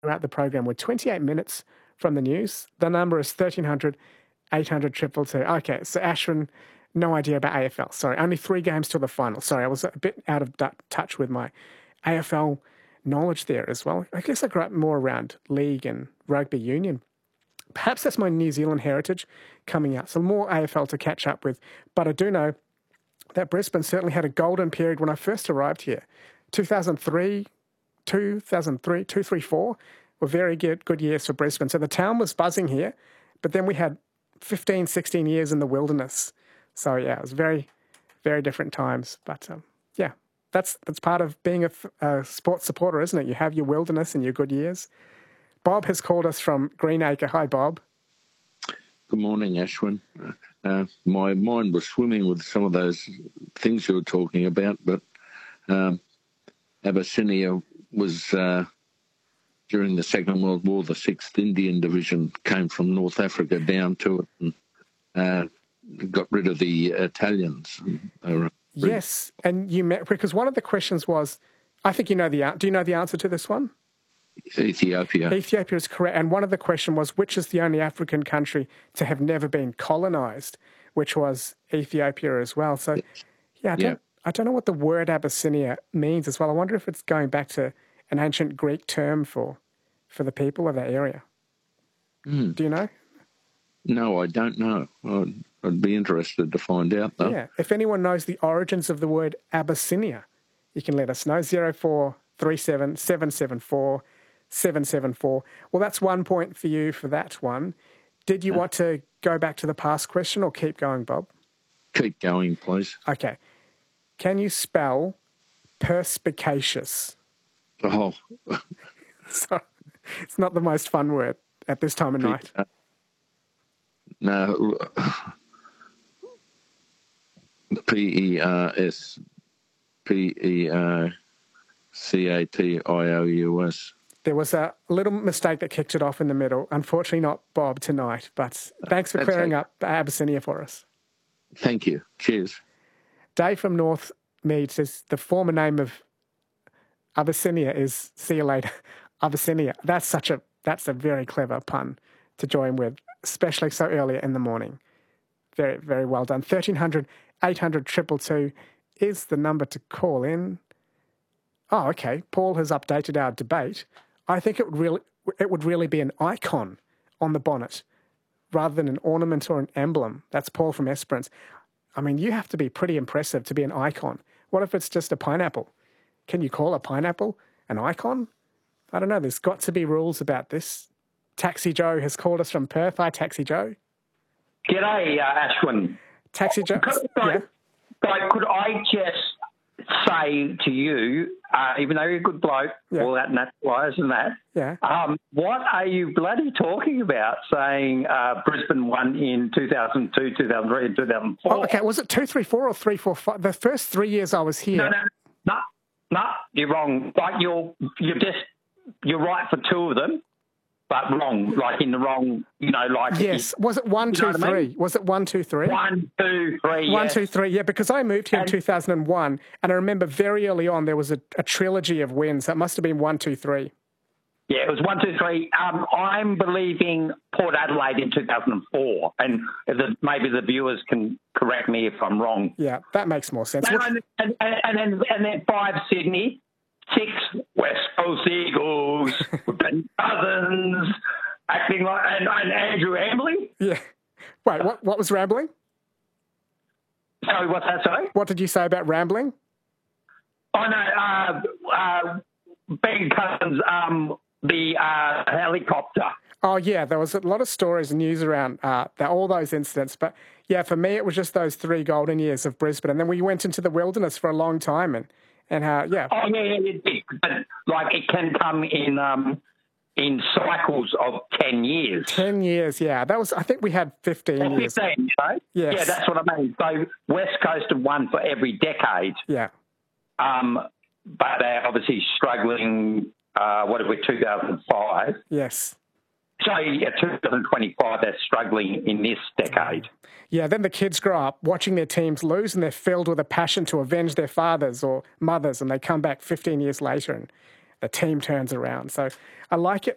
throughout the program. We're 28 minutes from the news. The number is 1300 800 222. Okay, so Ashwin, no idea about AFL. Sorry, only 3 games till the final. Sorry, I was a bit out of touch with my AFL knowledge there as well. I guess I grew up more around league and rugby union. Perhaps that's my New Zealand heritage coming out. So more AFL to catch up with. But I do know that Brisbane certainly had a golden period when I first arrived here. 2003, 4 were very good years for Brisbane. So the town was buzzing here, but then we had 15, 16 years in the wilderness. So, yeah, it was very, very different times. But, yeah, that's part of being a sports supporter, isn't it? You have your wilderness and your good years. Bob has called us from Greenacre. Hi, Bob. Good morning, Ashwin. My mind was swimming with some of those things you were talking about, but Abyssinia was, during the Second World War, the 6th Indian Division came from North Africa down to it and got rid of the Italians. Yes, and you met, because one of the questions was, I think you know do you know the answer to this one? Ethiopia. Ethiopia is correct. And one of the questions was, which is the only African country to have never been colonized, which was Ethiopia as well. So, yeah, I don't know what the word Abyssinia means as well. I wonder if it's going back to an ancient Greek term for the people of that area. Do you know? No, I don't know. I'd be interested to find out, though. Yeah. If anyone knows the origins of the word Abyssinia, you can let us know. 0437 774 774. Well, that's 1 point for you for that one. Did you want to go back to the past question or keep going, Bob? Keep going, please. Okay. Can you spell perspicacious? Oh. So, it's not the most fun word at this time of night. No. Perspecatious. There was a little mistake that kicked it off in the middle. Unfortunately, not Bob tonight, but thanks for clearing up Abyssinia for us. Thank you. Cheers. Dave from North Mead says the former name of Abyssinia is see you later, Abyssinia. That's a very clever pun to join with, especially so early in the morning. Very, very well done. 1300 800 222 is the number to call in. Oh, okay. Paul has updated our debate. I think it would really be an icon on the bonnet rather than an ornament or an emblem. That's Paul from Esperance. I mean, you have to be pretty impressive to be an icon. What if it's just a pineapple? Can you call a pineapple an icon? I don't know. There's got to be rules about this. Taxi Joe has called us from Perth. Hi, Taxi Joe. G'day, Ashwin. Taxi Joe. Could I just say to you, even though you're a good bloke, all that naturalised and that, what are you bloody talking about saying Brisbane won in 2002, 2003 and 2004? Oh, okay, was it 2, 3, 4 or 3, 4, 5? The first 3 years I was here. No, you're wrong. Like you're right for 2 of them, but wrong, like in the wrong, like... Yes. Was it 1, 2, 3? I mean? Was it 1, 2, 3? 1, 2, 3, 1, 2, 3, yeah, because I moved here in 2001, and I remember very early on there was a trilogy of wins. That must have been 1, 2, 3. Yeah, it was 1, 2, 3. I'm believing Port Adelaide in 2004, and maybe the viewers can correct me if I'm wrong. Yeah, that makes more sense. And then 5 Sydney, 6 West Coast Eagles, with Ben Cousins acting like and Andrew Ambling. Yeah. Wait, what was Rambling? Sorry, what's that? Sorry. What did you say about Rambling? Oh no, Ben Cousins, the helicopter. Oh yeah, there was a lot of stories and news around all those incidents. But yeah, for me it was just those 3 golden years of Brisbane, and then we went into the wilderness for a long time, and how, yeah. Oh, yeah, but like it can come in cycles of 10 years. 10 years, yeah. That was, I think we had 15 years. 15, Yes. Yeah, that's what I mean. So West Coast have won for every decade. Yeah. But they're obviously struggling, 2005? Yes. So, 2025, they're struggling in this decade. Yeah, then the kids grow up watching their teams lose and they're filled with a passion to avenge their fathers or mothers, and they come back 15 years later and the team turns around. So I like it